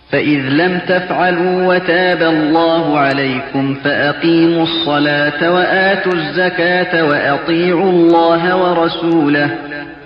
فإذ لم تفعلوا وتاب الله عليكم فأقيموا الصلاة وآتوا الزكاة وأطيعوا الله ورسوله